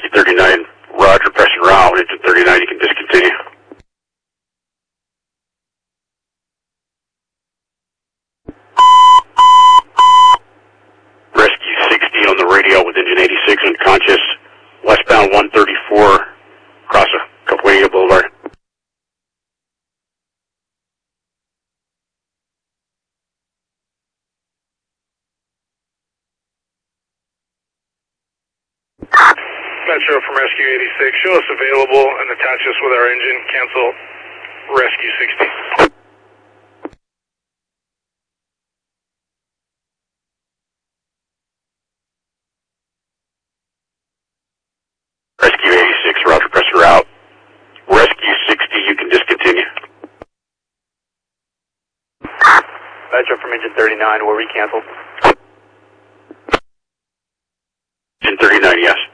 Rescue 39, roger, pressing round. Engine 39, you can discontinue. Rescue 60 on the radio with engine 86 unconscious, westbound 134, across Cahuenga Boulevard. Metro from Rescue 86, show us available and attach us with our engine. Cancel Rescue 60. Rescue 86, roger, press route. Rescue 60, you can discontinue. Metro from engine 39, were we canceled? Engine 39, yes.